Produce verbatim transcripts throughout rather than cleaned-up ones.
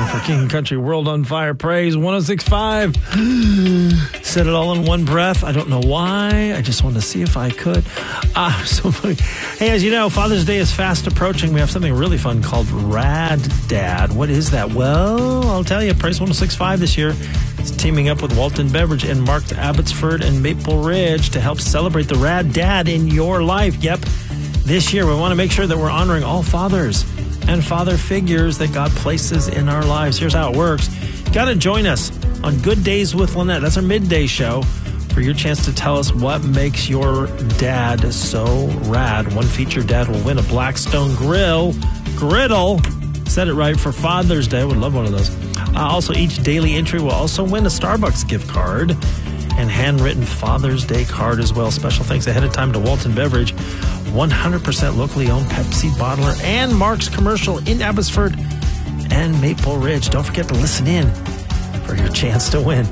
for King and Country World on Fire. Praise one oh six point five. Said it all in one breath. I don't know why. I just wanted to see if I could. Ah, so funny. Hey, as you know, Father's Day is fast approaching. We have something really fun called Rad Dad. What is that? Well, I'll tell you. Praise one oh six point five this year is teaming up with Walton Beverage and Mark Abbotsford and Maple Ridge to help celebrate the Rad Dad in your life. Yep. This year, we want to make sure that we're honoring all fathers and father figures that God places in our lives. Here's how it works. You got to join us on Good Days with Lynette. That's our midday show for your chance to tell us what makes your dad so rad. One featured dad will win a Blackstone Grill griddle. Said it right, for Father's Day. I would love one of those. Uh, also, each daily entry will also win a Starbucks gift card and handwritten Father's Day card as well. Special thanks ahead of time to Walton Beverage, one hundred percent locally owned Pepsi bottler, and Mark's Commercial in Abbotsford and Maple Ridge. Don't forget to listen in for your chance to win.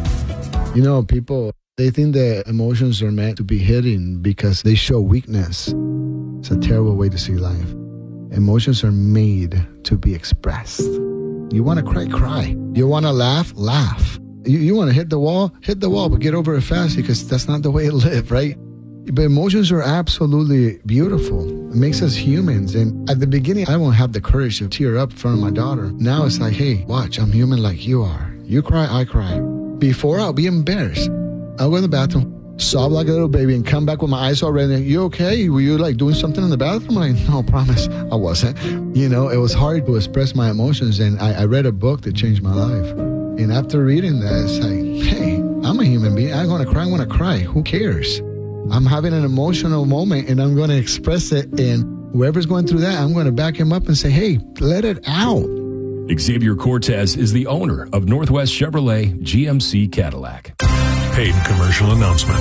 You know, people, they think that emotions are meant to be hidden because they show weakness. It's a terrible way to see life. Emotions are made to be expressed. You want to cry, cry. You want to laugh, laugh. You, you want to hit the wall, hit the wall, but get over it fast because that's not the way to live, right? But emotions are absolutely beautiful. It makes us humans. And at the beginning, I won't have the courage to tear up in front of my daughter. Now it's like, hey, watch, I'm human like you are. You cry, I cry. Before, I'll be embarrassed. I'll go in the bathroom, sob like a little baby, and come back with my eyes all red. And, you okay? Were you like doing something in the bathroom? I'm like, no, promise, I wasn't. You know, it was hard to express my emotions. And I, I read a book that changed my life. And after reading that, it's like, hey, I'm a human being. I'm going to cry, I'm going to cry. Who cares? I'm having an emotional moment and I'm going to express it. And whoever's going through that, I'm going to back him up and say, hey, let it out. Xavier Cortez is the owner of Northwest Chevrolet G M C Cadillac. Paid commercial announcement.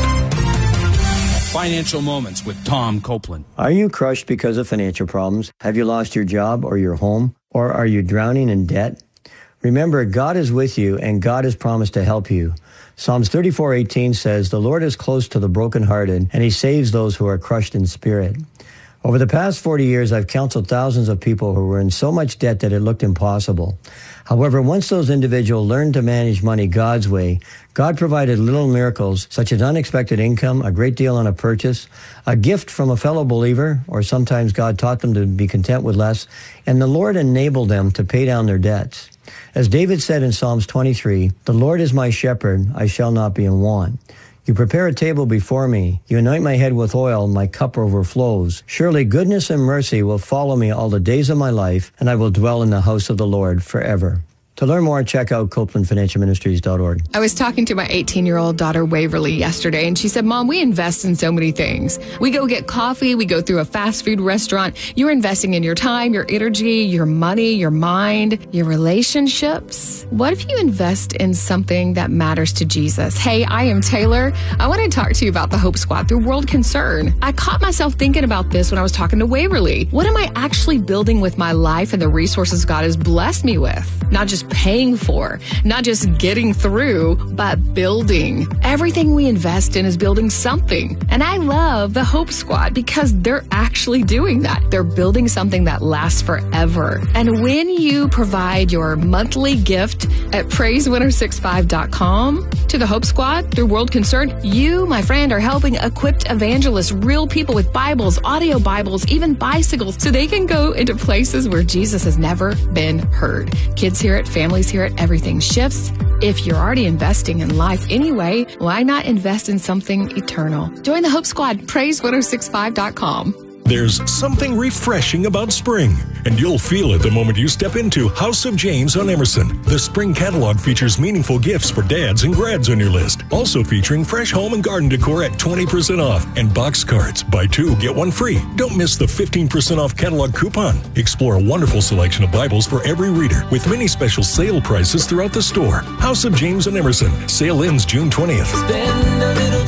Financial Moments with Tom Copeland. Are you crushed because of financial problems? Have you lost your job or your home? Or are you drowning in debt? Remember, God is with you and God has promised to help you. Psalms thirty-four eighteen says, the Lord is close to the brokenhearted and he saves those who are crushed in spirit. Over the past forty years, I've counseled thousands of people who were in so much debt that it looked impossible. However, once those individuals learned to manage money God's way, God provided little miracles such as unexpected income, a great deal on a purchase, a gift from a fellow believer, or sometimes God taught them to be content with less, and the Lord enabled them to pay down their debts. As David said in Psalms twenty-three, the Lord is my shepherd, I shall not be in want. You prepare a table before me. You anoint my head with oil, my cup overflows. Surely goodness and mercy will follow me all the days of my life, and I will dwell in the house of the Lord forever. To learn more, check out Copeland Financial Ministries dot org. I was talking to my eighteen-year-old daughter, Waverly, yesterday, and she said, Mom, we invest in so many things. We go get coffee. We go through a fast food restaurant. You're investing in your time, your energy, your money, your mind, your relationships. What if you invest in something that matters to Jesus? Hey, I am Taylor. I want to talk to you about the Hope Squad through World Concern. I caught myself thinking about this when I was talking to Waverly. What am I actually building with my life and the resources God has blessed me with? Not just paying for, not just getting through, but building. Everything we invest in is building something. And I love the Hope Squad because they're actually doing that. They're building something that lasts forever. And when you provide your monthly gift at praise one oh six five dot com to the Hope Squad through World Concern, you, my friend, are helping equipped evangelists, real people with Bibles, audio Bibles, even bicycles, so they can go into places where Jesus has never been heard. Kids hear it, families hear it, everything shifts. If you're already investing in life anyway, why not invest in something eternal? Join the Hope Squad, praise one oh six five dot com. There's something refreshing about spring, and you'll feel it the moment you step into House of James on Emerson. The spring catalog features meaningful gifts for dads and grads on your list. Also featuring fresh home and garden decor at twenty percent off and box cards. Buy two, get one free. Don't miss the fifteen percent off catalog coupon. Explore a wonderful selection of Bibles for every reader with many special sale prices throughout the store. House of James on Emerson. Sale ends June twentieth. Spend a little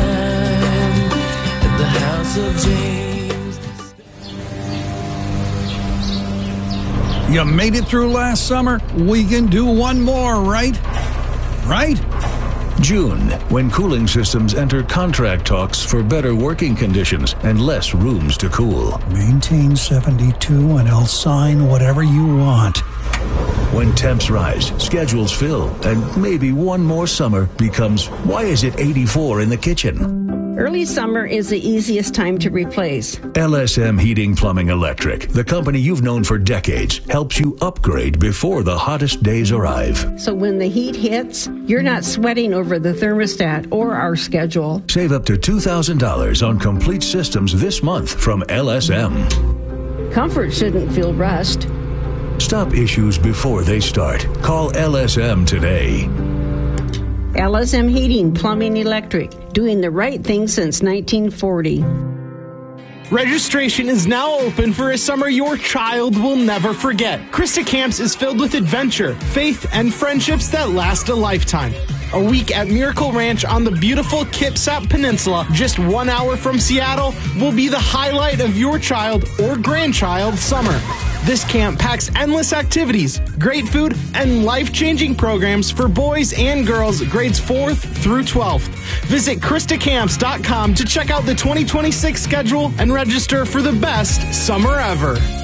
time at the House of James. You made it through last summer. We can do one more, right? Right? June, when cooling systems enter contract talks for better working conditions and less rooms to cool. Maintain seventy-two and I'll sign whatever you want. When temps rise, schedules fill, and maybe one more summer becomes, why is it eighty-four in the kitchen? Early summer is the easiest time to replace. L S M Heating, Plumbing, Electric, the company you've known for decades, helps you upgrade before the hottest days arrive. So when the heat hits, you're not sweating over the thermostat or our schedule. Save up to two thousand dollars on complete systems this month from L S M. Comfort shouldn't feel rushed. Stop issues before they start. Call L S M today. L S M Heating, Plumbing, Electric, doing the right thing since nineteen forty. Registration is now open for a summer your child will never forget. Krista Camps is filled with adventure, faith, and friendships that last a lifetime. A week at Miracle Ranch on the beautiful Kitsap Peninsula, just one hour from Seattle, will be the highlight of your child or grandchild's summer. This camp packs endless activities, great food, and life-changing programs for boys and girls grades fourth through twelfth. Visit Krista Camps dot com to check out the twenty twenty-six schedule and register for the best summer ever.